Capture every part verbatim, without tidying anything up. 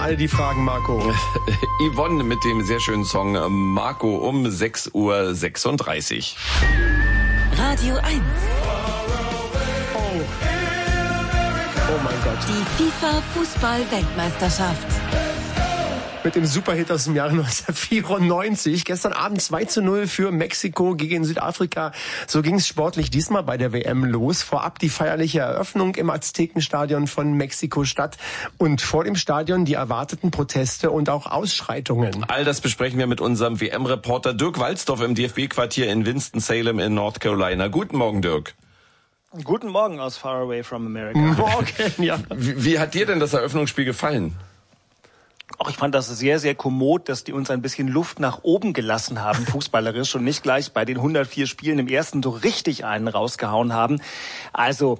All die Fragen, Marco. Yvonne mit dem sehr schönen Song Marco um sechs Uhr sechsunddreißig. Radio eins. Oh. Oh mein Gott. Die FIFA-Fußball-Weltmeisterschaft. Mit dem Superhit aus dem Jahre neunzehnhundertvierundneunzig. Gestern Abend zwei zu null für Mexiko gegen Südafrika. So ging es sportlich diesmal bei der W M los. Vorab die feierliche Eröffnung im Aztekenstadion von Mexiko-Stadt. Und vor dem Stadion die erwarteten Proteste und auch Ausschreitungen. All das besprechen wir mit unserem W M-Reporter Dirk Walzdorf im D F B-Quartier in Winston-Salem in North Carolina. Guten Morgen, Dirk. Guten Morgen aus Far Away from America. Morgen, ja. Wie, wie hat dir denn das Eröffnungsspiel gefallen? Auch ich fand das sehr, sehr kommod, dass die uns ein bisschen Luft nach oben gelassen haben, fußballerisch, und nicht gleich bei den hundertvier Spielen im ersten so richtig einen rausgehauen haben. Also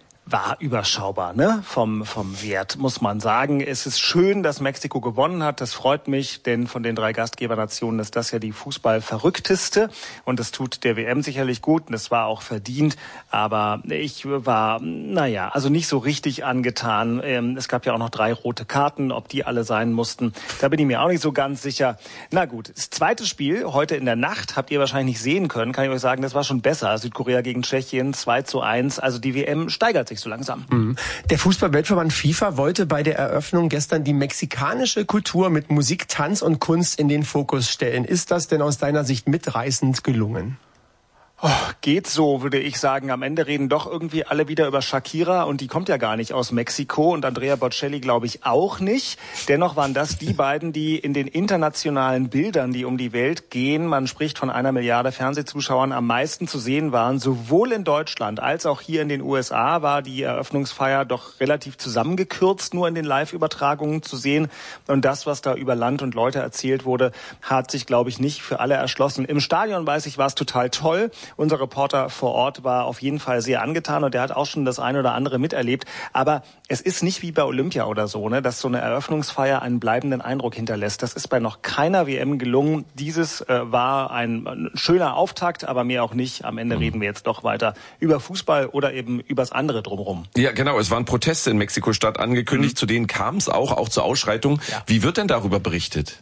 war überschaubar, ne? Vom, vom Wert, muss man sagen. Es ist schön, dass Mexiko gewonnen hat. Das freut mich, denn von den drei Gastgebernationen ist das ja die Fußballverrückteste. Und das tut der W M sicherlich gut. Und das war auch verdient. Aber ich war, naja, also nicht so richtig angetan. Es gab ja auch noch drei rote Karten. Ob die alle sein mussten, da bin ich mir auch nicht so ganz sicher. Na gut, das zweite Spiel, heute in der Nacht, habt ihr wahrscheinlich nicht sehen können. Kann ich euch sagen, das war schon besser. Südkorea gegen Tschechien, zwei zu eins. Also die W M steigert sich so langsam. Der Fußball-Weltverband FIFA wollte bei der Eröffnung gestern die mexikanische Kultur mit Musik, Tanz und Kunst in den Fokus stellen. Ist das denn aus deiner Sicht mitreißend gelungen? Oh, geht so, würde ich sagen. Am Ende reden doch irgendwie alle wieder über Shakira und die kommt ja gar nicht aus Mexiko und Andrea Bocelli glaube ich auch nicht. Dennoch waren das die beiden, die in den internationalen Bildern, die um die Welt gehen, man spricht von einer Milliarde Fernsehzuschauern, am meisten zu sehen waren. Sowohl in Deutschland als auch hier in den U S A war die Eröffnungsfeier doch relativ zusammengekürzt, nur in den Live-Übertragungen zu sehen. Und das, was da über Land und Leute erzählt wurde, hat sich, glaube ich, nicht für alle erschlossen. Im Stadion, weiß ich, war es total toll. Unser Reporter vor Ort war auf jeden Fall sehr angetan und der hat auch schon das eine oder andere miterlebt. Aber es ist nicht wie bei Olympia oder so, ne, dass so eine Eröffnungsfeier einen bleibenden Eindruck hinterlässt. Das ist bei noch keiner W M gelungen. Dieses äh, war ein, ein schöner Auftakt, aber mehr auch nicht. Am Ende mhm. reden wir jetzt doch weiter über Fußball oder eben übers andere drumherum. Ja, genau. Es waren Proteste in Mexiko-Stadt angekündigt. Mhm. Zu denen kam es auch, auch zur Ausschreitung. Ja. Wie wird denn darüber berichtet?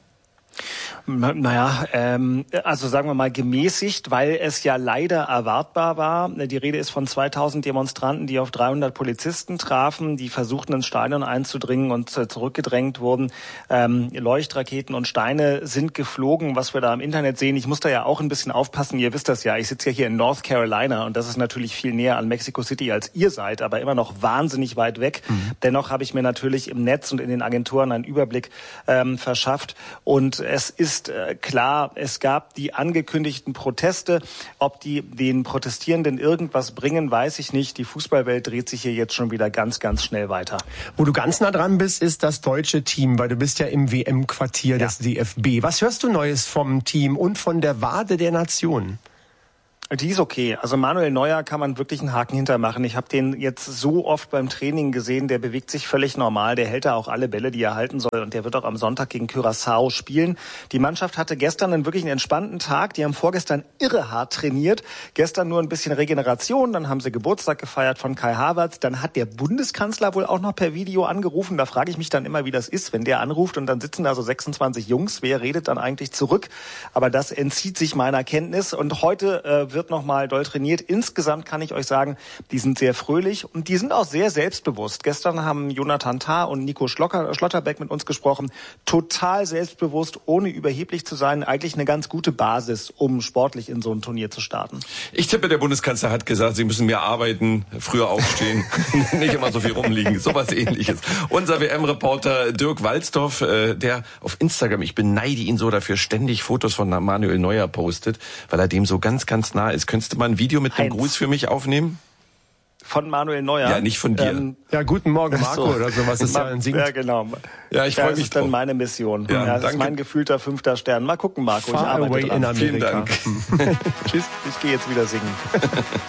Naja, ähm, also sagen wir mal gemäßigt, weil es ja leider erwartbar war. Die Rede ist von zweitausend Demonstranten, die auf dreihundert Polizisten trafen, die versuchten ins Stadion einzudringen und äh, zurückgedrängt wurden. Ähm, Leuchtraketen und Steine sind geflogen, was wir da im Internet sehen. Ich muss da ja auch ein bisschen aufpassen, ihr wisst das ja, ich sitze ja hier in North Carolina und das ist natürlich viel näher an Mexico City als ihr seid, aber immer noch wahnsinnig weit weg. Mhm. Dennoch habe ich mir natürlich im Netz und in den Agenturen einen Überblick ähm, verschafft und es ist äh, klar, es gab die angekündigten Proteste. Ob die den Protestierenden irgendwas bringen, weiß ich nicht. Die Fußballwelt dreht sich hier jetzt schon wieder ganz, ganz schnell weiter. Wo du ganz nah dran bist, ist das deutsche Team, weil du bist ja im W M-Quartier ja. des D F B. Was hörst du Neues vom Team und von der Wade der Nation? Die ist okay. Also Manuel Neuer kann man wirklich einen Haken hintermachen. Ich habe den jetzt so oft beim Training gesehen, der bewegt sich völlig normal, der hält da auch alle Bälle, die er halten soll und der wird auch am Sonntag gegen Curaçao spielen. Die Mannschaft hatte gestern einen wirklich einen entspannten Tag, die haben vorgestern irre hart trainiert, gestern nur ein bisschen Regeneration, dann haben sie Geburtstag gefeiert von Kai Havertz, dann hat der Bundeskanzler wohl auch noch per Video angerufen, da frage ich mich dann immer, wie das ist, wenn der anruft und dann sitzen da so sechsundzwanzig Jungs, wer redet dann eigentlich zurück? Aber das entzieht sich meiner Kenntnis und heute äh, wird noch mal doll trainiert. Insgesamt kann ich euch sagen, die sind sehr fröhlich und die sind auch sehr selbstbewusst. Gestern haben Jonathan Tah und Nico Schlocker, Schlotterbeck mit uns gesprochen. Total selbstbewusst, ohne überheblich zu sein. Eigentlich eine ganz gute Basis, um sportlich in so ein Turnier zu starten. Ich tippe, der Bundeskanzler hat gesagt, sie müssen mehr arbeiten, früher aufstehen, nicht immer so viel rumliegen. Sowas Ähnliches. Unser W M-Reporter Dirk Walzdorf, der auf Instagram, ich beneide ihn so dafür, ständig Fotos von Manuel Neuer postet, weil er dem so ganz, ganz nah ist. Könntest du mal ein Video mit einem Gruß für mich aufnehmen? Von Manuel Neuer? Ja, nicht von dir. Ähm, ja, guten Morgen, Marco, so. Oder sowas ist ja ein Singen. Ja, genau. Ja, ich freue mich Das ist drauf. dann meine Mission. Ja, ja, das danke. ist mein gefühlter fünfter Stern. Mal gucken, Marco, Far ich arbeite away dran. in Amerika. Vielen Dank. Tschüss, ich gehe jetzt wieder singen.